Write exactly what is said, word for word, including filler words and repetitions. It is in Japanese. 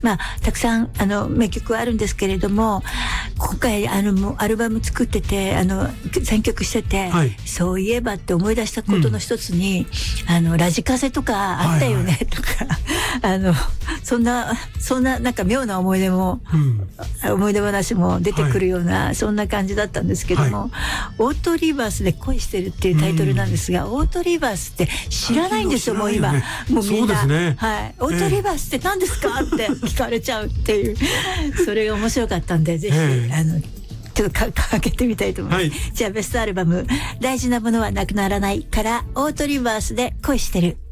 まあたくさんあの名曲はあるんですけれども、今回あのもうアルバム作ってて、あの選曲してて、はい、そういえばって思い出したことの一つに、うん、あのラジカセとかあったよね、はいはい、とかあのそんなそんななんか妙な思い出も、うん、思い出話も出てくるような、はい、そんな感じだったんですけども、はい、オートリバースで恋してるっていうタイトルなんですが、うん、オートリバースって知らないんですよ、もう今、もうみんな、そうですね、はい、オートリバースって何ですかって聞かれちゃうっていう、それが面白かったんで、ぜひ、えー、あのちょっとかかけてみたいと思います、はい、じゃあベストアルバム「大事なものはなくならない」から「オートリバースで恋してる」。